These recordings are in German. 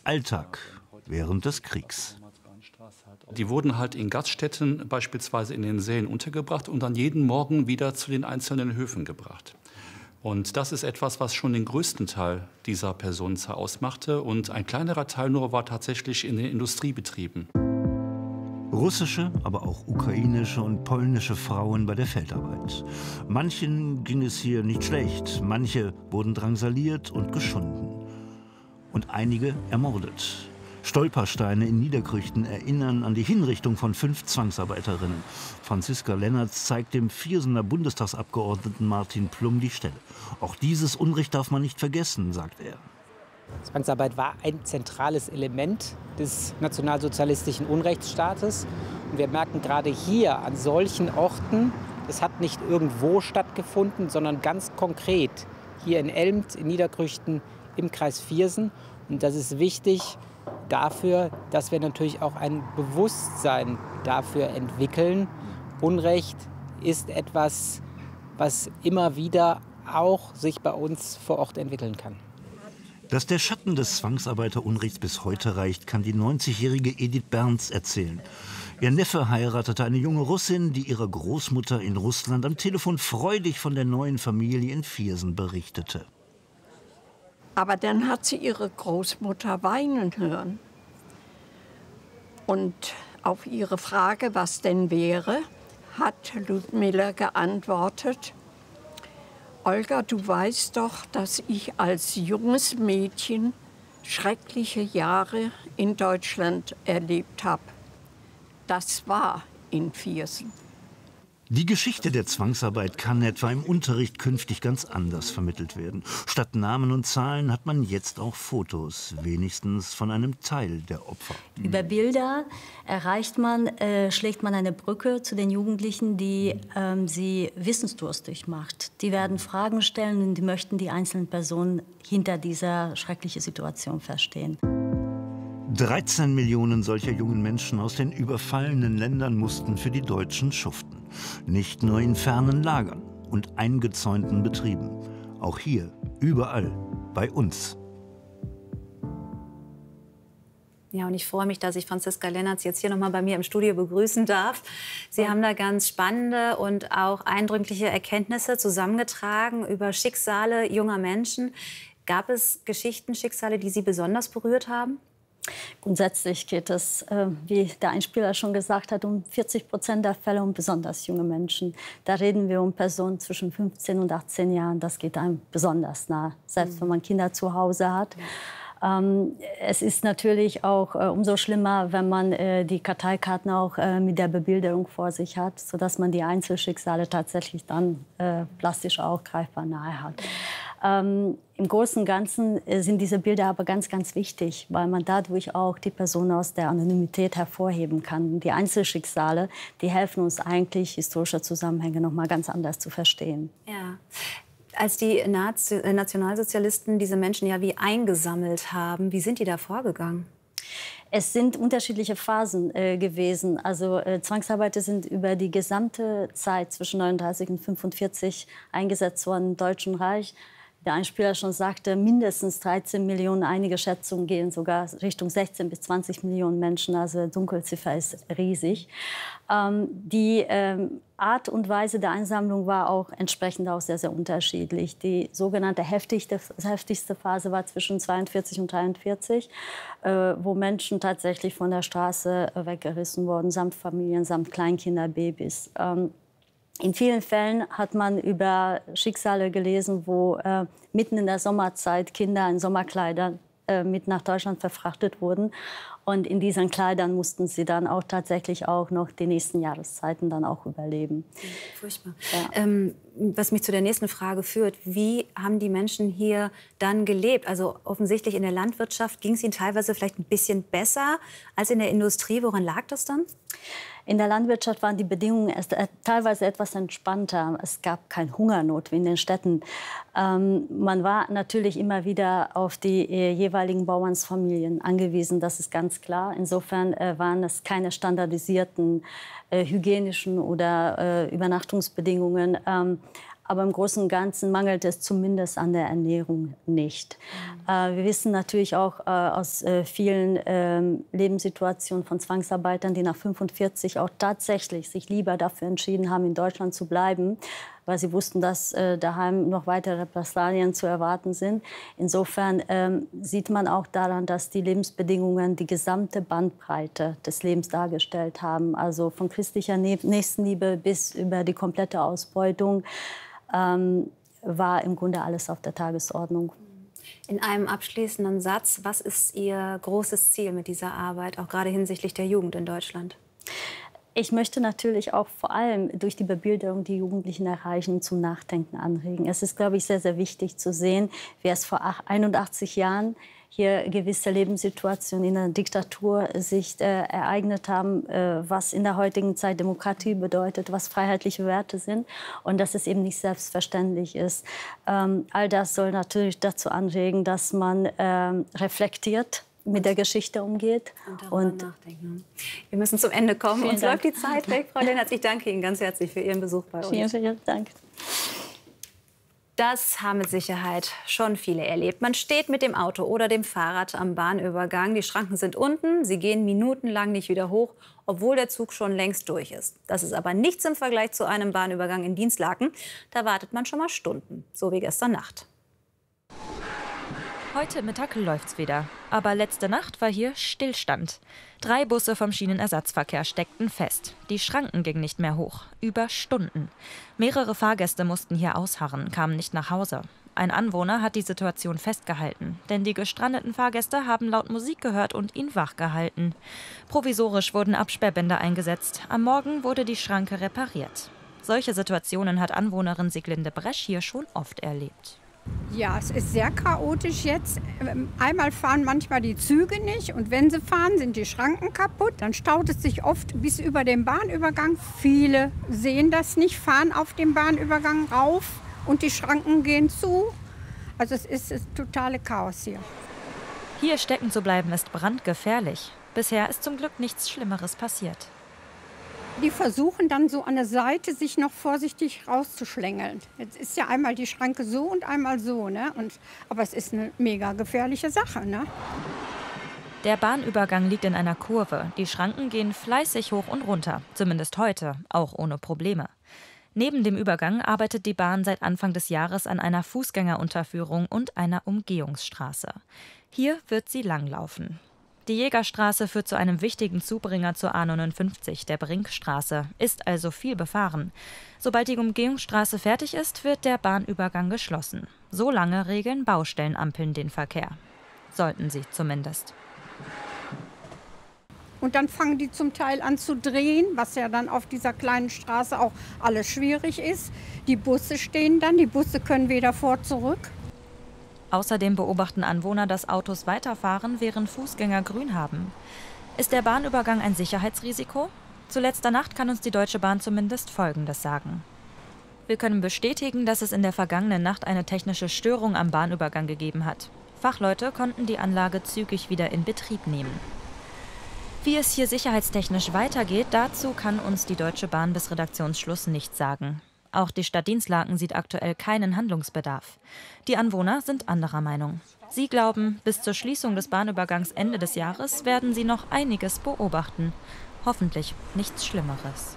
Alltag während des Kriegs. Die wurden halt in Gaststätten, beispielsweise in den Sälen, untergebracht und dann jeden Morgen wieder zu den einzelnen Höfen gebracht. Und das ist etwas, was schon den größten Teil dieser Personenzahl ausmachte. Und ein kleinerer Teil nur war tatsächlich in den Industriebetrieben. Russische, aber auch ukrainische und polnische Frauen bei der Feldarbeit. Manchen ging es hier nicht schlecht, manche wurden drangsaliert und geschunden. Und einige ermordet. Stolpersteine in Niederkrüchten erinnern an die Hinrichtung von 5 Zwangsarbeiterinnen. Franziska Lennertz zeigt dem Viersener Bundestagsabgeordneten Martin Plum die Stelle. Auch dieses Unrecht darf man nicht vergessen, sagt er. Zwangsarbeit war ein zentrales Element des nationalsozialistischen Unrechtsstaates. Und wir merken gerade hier an solchen Orten, es hat nicht irgendwo stattgefunden, sondern ganz konkret hier in Elmt, in Niederkrüchten, im Kreis Viersen. Und das ist wichtig dafür, dass wir natürlich auch ein Bewusstsein dafür entwickeln. Unrecht ist etwas, was immer wieder auch sich bei uns vor Ort entwickeln kann. Dass der Schatten des Zwangsarbeiterunrechts bis heute reicht, kann die 90-jährige Edith Bernz erzählen. Ihr Neffe heiratete eine junge Russin, die ihrer Großmutter in Russland am Telefon freudig von der neuen Familie in Viersen berichtete. Aber dann hat sie ihre Großmutter weinen hören. Und auf ihre Frage, was denn wäre, hat Ludmilla geantwortet: Olga, du weißt doch, dass ich als junges Mädchen schreckliche Jahre in Deutschland erlebt habe. Das war in Viersen. Die Geschichte der Zwangsarbeit kann etwa im Unterricht künftig ganz anders vermittelt werden. Statt Namen und Zahlen hat man jetzt auch Fotos, wenigstens von einem Teil der Opfer. Über Bilder schlägt man eine Brücke zu den Jugendlichen, die sie wissensdurstig macht. Die werden Fragen stellen und die möchten die einzelnen Personen hinter dieser schrecklichen Situation verstehen. 13 Millionen solcher jungen Menschen aus den überfallenen Ländern mussten für die Deutschen schuften. Nicht nur in fernen Lagern und eingezäunten Betrieben. Auch hier, überall, bei uns. Ja, und ich freue mich, dass ich Franziska Lennertz jetzt hier noch mal bei mir im Studio begrüßen darf. Sie haben da ganz spannende und auch eindrückliche Erkenntnisse zusammengetragen über Schicksale junger Menschen. Gab es Geschichten, Schicksale, die Sie besonders berührt haben? Grundsätzlich geht es, wie der Einspieler schon gesagt hat, um 40% der Fälle um besonders junge Menschen. Da reden wir um Personen zwischen 15 und 18 Jahren. Das geht einem besonders nah, selbst wenn man Kinder zu Hause hat. Es ist natürlich auch umso schlimmer, wenn man die Karteikarten auch mit der Bebilderung vor sich hat, sodass man die Einzelschicksale tatsächlich dann plastisch auch greifbar nahe hat. Im Großen und Ganzen sind diese Bilder aber ganz, ganz wichtig, weil man dadurch auch die Person aus der Anonymität hervorheben kann. Die Einzelschicksale, die helfen uns eigentlich, historische Zusammenhänge noch mal ganz anders zu verstehen. Ja. Als die Nationalsozialisten diese Menschen ja wie eingesammelt haben, wie sind die da vorgegangen? Es sind unterschiedliche Phasen gewesen. Also Zwangsarbeiter sind über die gesamte Zeit zwischen 39 und 45 eingesetzt worden im Deutschen Reich. Der Einspieler schon sagte, mindestens 13 Millionen. Einige Schätzungen gehen sogar Richtung 16 bis 20 Millionen Menschen. Also die Dunkelziffer ist riesig. Die Art und Weise der Einsammlung war auch entsprechend auch sehr, sehr unterschiedlich. Die sogenannte heftigste Phase war zwischen 42 und 43, wo Menschen tatsächlich von der Straße weggerissen wurden, samt Familien, samt Kleinkinder, Babys. In vielen Fällen hat man über Schicksale gelesen, wo mitten in der Sommerzeit Kinder in Sommerkleidern mit nach Deutschland verfrachtet wurden. Und in diesen Kleidern mussten sie dann auch tatsächlich auch noch die nächsten Jahreszeiten dann auch überleben. Furchtbar. Ja. Was mich zu der nächsten Frage führt, wie haben die Menschen hier dann gelebt? Also offensichtlich in der Landwirtschaft ging es ihnen teilweise vielleicht ein bisschen besser als in der Industrie. Woran lag das dann? In der Landwirtschaft waren die Bedingungen teilweise etwas entspannter. Es gab keine Hungersnot wie in den Städten. Man war natürlich immer wieder auf die jeweiligen Bauernsfamilien angewiesen, das ist ganz klar. Insofern waren es keine standardisierten hygienischen oder Übernachtungsbedingungen. Aber im Großen und Ganzen mangelt es zumindest an der Ernährung nicht. Wir wissen natürlich auch aus vielen Lebenssituationen von Zwangsarbeitern, die nach 45 auch tatsächlich sich lieber dafür entschieden haben, in Deutschland zu bleiben, weil sie wussten, dass daheim noch weitere Repressalien zu erwarten sind. Insofern sieht man auch daran, dass die Lebensbedingungen die gesamte Bandbreite des Lebens dargestellt haben. Also von christlicher Nächstenliebe bis über die komplette Ausbeutung war im Grunde alles auf der Tagesordnung. In einem abschließenden Satz, was ist Ihr großes Ziel mit dieser Arbeit, auch gerade hinsichtlich der Jugend in Deutschland? Ich möchte natürlich auch vor allem durch die Bebilderung die Jugendlichen erreichen, zum Nachdenken anregen. Es ist, glaube ich, sehr, sehr wichtig zu sehen, wie es vor 81 Jahren hier gewisse Lebenssituationen in der Diktatur sich ereignet haben, was in der heutigen Zeit Demokratie bedeutet, was freiheitliche Werte sind und dass es eben nicht selbstverständlich ist. All das soll natürlich dazu anregen, dass man reflektiert mit der Geschichte umgeht. Und nachdenken. Wir müssen zum Ende kommen. Uns läuft die Zeit weg. Frau Lennartz, ich danke Ihnen ganz herzlich für Ihren Besuch bei uns. Vielen Dank. Das haben mit Sicherheit schon viele erlebt. Man steht mit dem Auto oder dem Fahrrad am Bahnübergang. Die Schranken sind unten, sie gehen minutenlang nicht wieder hoch, obwohl der Zug schon längst durch ist. Das ist aber nichts im Vergleich zu einem Bahnübergang in Dinslaken. Da wartet man schon mal Stunden, so wie gestern Nacht. Heute Mittag läuft's wieder. Aber letzte Nacht war hier Stillstand. 3 Busse vom Schienenersatzverkehr steckten fest. Die Schranken gingen nicht mehr hoch. Über Stunden. Mehrere Fahrgäste mussten hier ausharren, kamen nicht nach Hause. Ein Anwohner hat die Situation festgehalten. Denn die gestrandeten Fahrgäste haben laut Musik gehört und ihn wachgehalten. Provisorisch wurden Absperrbänder eingesetzt. Am Morgen wurde die Schranke repariert. Solche Situationen hat Anwohnerin Sieglinde Bresch hier schon oft erlebt. Ja, es ist sehr chaotisch jetzt. Einmal fahren manchmal die Züge nicht und wenn sie fahren, sind die Schranken kaputt. Dann staut es sich oft bis über den Bahnübergang. Viele sehen das nicht, fahren auf dem Bahnübergang rauf und die Schranken gehen zu. Also es ist das totale Chaos hier. Hier stecken zu bleiben ist brandgefährlich. Bisher ist zum Glück nichts Schlimmeres passiert. Die versuchen dann so an der Seite sich noch vorsichtig rauszuschlängeln. Jetzt ist ja einmal die Schranke so und einmal so, ne? Aber es ist eine mega gefährliche Sache, ne? Der Bahnübergang liegt in einer Kurve. Die Schranken gehen fleißig hoch und runter, zumindest heute, auch ohne Probleme. Neben dem Übergang arbeitet die Bahn seit Anfang des Jahres an einer Fußgängerunterführung und einer Umgehungsstraße. Hier wird sie langlaufen. Die Jägerstraße führt zu einem wichtigen Zubringer zur A59, der Brinkstraße, ist also viel befahren. Sobald die Umgehungsstraße fertig ist, wird der Bahnübergang geschlossen. So lange regeln Baustellenampeln den Verkehr. Sollten sie zumindest. Und dann fangen die zum Teil an zu drehen, was ja dann auf dieser kleinen Straße auch alles schwierig ist. Die Busse stehen dann, die Busse können weder vor, zurück. Außerdem beobachten Anwohner, dass Autos weiterfahren, während Fußgänger grün haben. Ist der Bahnübergang ein Sicherheitsrisiko? Zu letzter Nacht kann uns die Deutsche Bahn zumindest Folgendes sagen. Wir können bestätigen, dass es in der vergangenen Nacht eine technische Störung am Bahnübergang gegeben hat. Fachleute konnten die Anlage zügig wieder in Betrieb nehmen. Wie es hier sicherheitstechnisch weitergeht, dazu kann uns die Deutsche Bahn bis Redaktionsschluss nichts sagen. Auch die Stadt Dinslaken sieht aktuell keinen Handlungsbedarf. Die Anwohner sind anderer Meinung. Sie glauben, bis zur Schließung des Bahnübergangs Ende des Jahres werden sie noch einiges beobachten. Hoffentlich nichts Schlimmeres.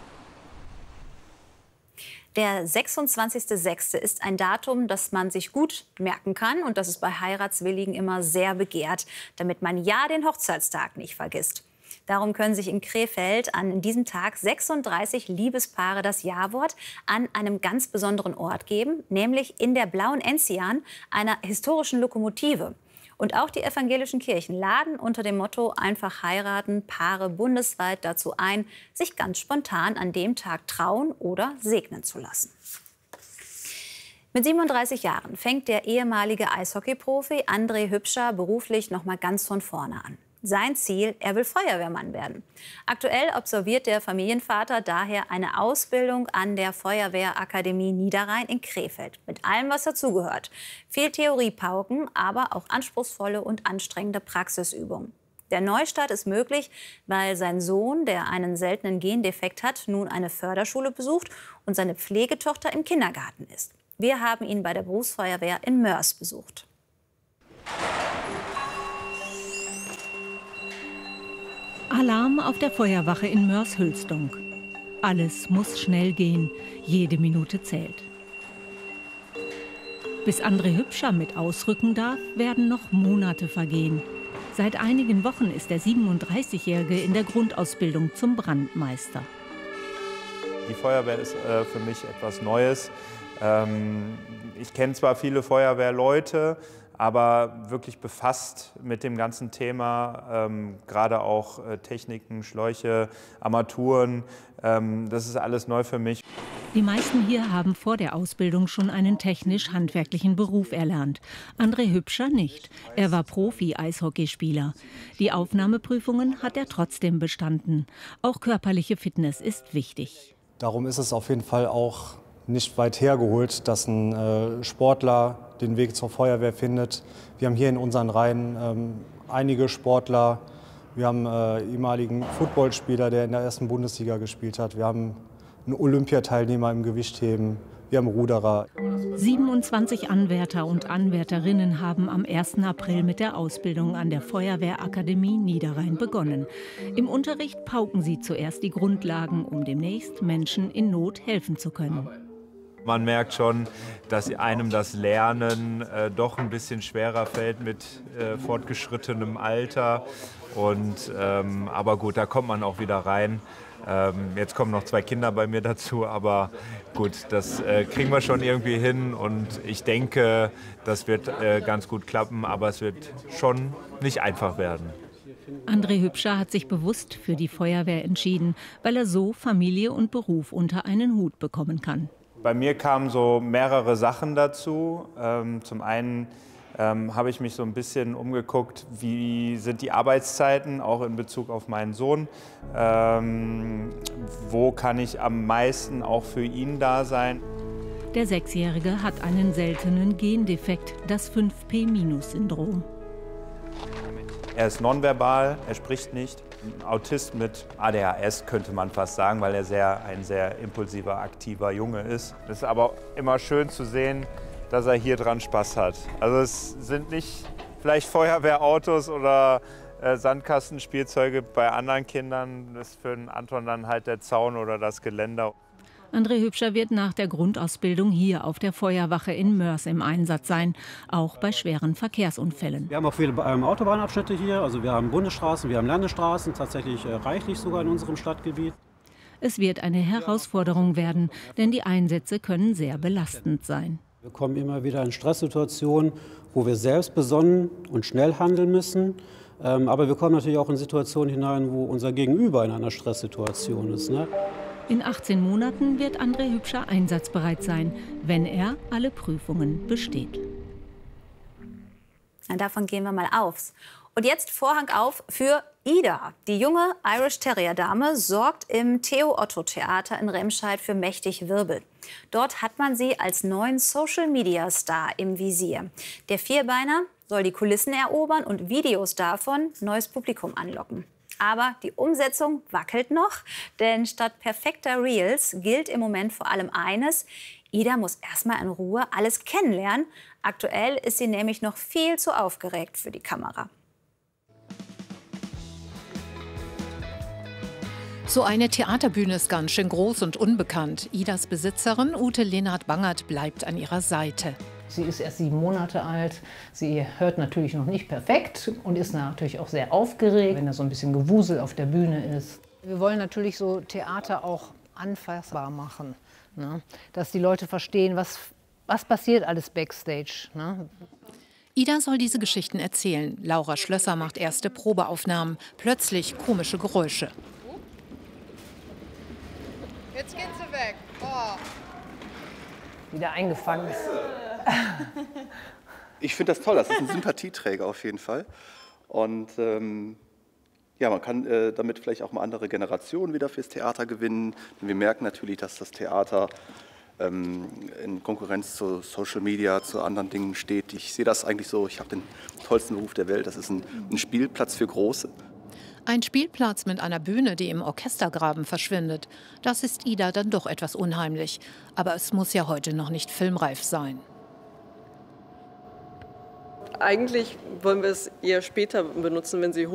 Der 26.06. ist ein Datum, das man sich gut merken kann und das ist bei Heiratswilligen immer sehr begehrt, damit man ja den Hochzeitstag nicht vergisst. Darum können sich in Krefeld an diesem Tag 36 Liebespaare das Ja-Wort an einem ganz besonderen Ort geben, nämlich in der Blauen Enzian, einer historischen Lokomotive. Und auch die evangelischen Kirchen laden unter dem Motto Einfach heiraten Paare bundesweit dazu ein, sich ganz spontan an dem Tag trauen oder segnen zu lassen. Mit 37 Jahren fängt der ehemalige Eishockeyprofi André Hübscher beruflich noch mal ganz von vorne an. Sein Ziel, er will Feuerwehrmann werden. Aktuell absolviert der Familienvater daher eine Ausbildung an der Feuerwehrakademie Niederrhein in Krefeld. Mit allem, was dazugehört. Viel Theoriepauken, aber auch anspruchsvolle und anstrengende Praxisübungen. Der Neustart ist möglich, weil sein Sohn, der einen seltenen Gendefekt hat, nun eine Förderschule besucht und seine Pflegetochter im Kindergarten ist. Wir haben ihn bei der Berufsfeuerwehr in Moers besucht. Alarm auf der Feuerwache in Moers-Hülsdonk. Alles muss schnell gehen, jede Minute zählt. Bis André Hübscher mit ausrücken darf, werden noch Monate vergehen. Seit einigen Wochen ist der 37-Jährige in der Grundausbildung zum Brandmeister. Die Feuerwehr ist für mich etwas Neues. Ich kenne zwar viele Feuerwehrleute, aber wirklich befasst mit dem ganzen Thema, gerade auch Techniken, Schläuche, Armaturen, das ist alles neu für mich. Die meisten hier haben vor der Ausbildung schon einen technisch-handwerklichen Beruf erlernt. André Hübscher nicht. Er war Profi-Eishockeyspieler. Die Aufnahmeprüfungen hat er trotzdem bestanden. Auch körperliche Fitness ist wichtig. Darum ist es auf jeden Fall auch nicht weit hergeholt, dass ein Sportler den Weg zur Feuerwehr findet. Wir haben hier in unseren Reihen einige Sportler. Wir haben einen ehemaligen Footballspieler, der in der 1. Bundesliga gespielt hat. Wir haben einen Olympiateilnehmer im Gewichtheben. Wir haben Ruderer. 27 Anwärter und Anwärterinnen haben am 1. April mit der Ausbildung an der Feuerwehrakademie Niederrhein begonnen. Im Unterricht pauken sie zuerst die Grundlagen, um demnächst Menschen in Not helfen zu können. Man merkt schon, dass einem das Lernen doch ein bisschen schwerer fällt mit fortgeschrittenem Alter. Aber gut, da kommt man auch wieder rein. Jetzt kommen noch 2 Kinder bei mir dazu, aber gut, das kriegen wir schon irgendwie hin und ich denke, das wird ganz gut klappen, aber es wird schon nicht einfach werden. André Hübscher hat sich bewusst für die Feuerwehr entschieden, weil er so Familie und Beruf unter einen Hut bekommen kann. Bei mir kamen so mehrere Sachen dazu. Zum einen habe ich mich so ein bisschen umgeguckt, wie sind die Arbeitszeiten, auch in Bezug auf meinen Sohn. Wo kann ich am meisten auch für ihn da sein? Der 6-Jährige hat einen seltenen Gendefekt, das 5P-Syndrom. Er ist nonverbal, er spricht nicht. Ein Autist mit ADHS könnte man fast sagen, weil er ein sehr impulsiver, aktiver Junge ist. Es ist aber immer schön zu sehen, dass er hier dran Spaß hat. Also es sind nicht vielleicht Feuerwehrautos oder Sandkastenspielzeuge bei anderen Kindern. Das ist für den Anton dann halt der Zaun oder das Geländer. André Hübscher wird nach der Grundausbildung hier auf der Feuerwache in Moers im Einsatz sein, auch bei schweren Verkehrsunfällen. Wir haben auch viele Autobahnabschnitte hier, also wir haben Bundesstraßen, wir haben Landesstraßen, tatsächlich reichlich sogar in unserem Stadtgebiet. Es wird eine Herausforderung werden, denn die Einsätze können sehr belastend sein. Wir kommen immer wieder in Stresssituationen, wo wir selbst besonnen und schnell handeln müssen. Aber wir kommen natürlich auch in Situationen hinein, wo unser Gegenüber in einer Stresssituation ist. Ne? In 18 Monaten wird André Hübscher einsatzbereit sein, wenn er alle Prüfungen besteht. Davon gehen wir mal aus. Und jetzt Vorhang auf für Ida. Die junge Irish Terrier Dame sorgt im Theo-Otto-Theater in Remscheid für mächtig Wirbel. Dort hat man sie als neuen Social-Media-Star im Visier. Der Vierbeiner soll die Kulissen erobern und Videos davon neues Publikum anlocken. Aber die Umsetzung wackelt noch, denn statt perfekter Reels gilt im Moment vor allem eines: Ida muss erstmal in Ruhe alles kennenlernen. Aktuell ist sie nämlich noch viel zu aufgeregt für die Kamera. So eine Theaterbühne ist ganz schön groß und unbekannt. Idas Besitzerin Ute Lenart-Bangert bleibt an ihrer Seite. Sie ist erst 7 Monate alt. Sie hört natürlich noch nicht perfekt und ist natürlich auch sehr aufgeregt, wenn da so ein bisschen Gewusel auf der Bühne ist. Wir wollen natürlich so Theater auch anfassbar machen, ne? Dass die Leute verstehen, was passiert alles backstage. Ne? Ida soll diese Geschichten erzählen. Laura Schlösser macht erste Probeaufnahmen. Plötzlich komische Geräusche. Jetzt geht sie weg. Oh. Wieder eingefangen ist. Ich finde das toll, das ist ein Sympathieträger auf jeden Fall. Und ja, man kann damit vielleicht auch mal andere Generationen wieder fürs Theater gewinnen. Denn wir merken natürlich, dass das Theater in Konkurrenz zu Social Media, zu anderen Dingen steht. Ich sehe das eigentlich so, ich habe den tollsten Beruf der Welt. Das ist ein Spielplatz für Große. Ein Spielplatz mit einer Bühne, die im Orchestergraben verschwindet. Das ist Ida dann doch etwas unheimlich. Aber es muss ja heute noch nicht filmreif sein. Eigentlich wollen wir es eher später benutzen, wenn sie